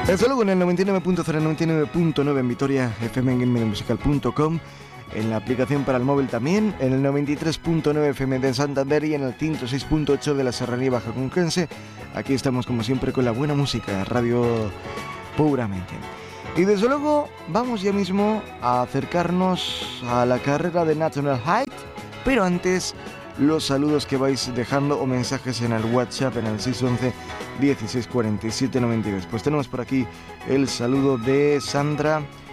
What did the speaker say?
Desde luego en el 99.0, 99.9 en Vitoria, FM en gamemusical.com, en la aplicación para el móvil también, en el 93.9 FM de Santander y en el 106.8 de la Serranía Baja Conquense. Aquí estamos como siempre con la buena música, radio puramente. Y desde luego vamos ya mismo a acercarnos a la carrera de National Height, pero antes los saludos que vais dejando o mensajes en el WhatsApp en el 611 16 47 92. Pues tenemos por aquí el saludo de Sandra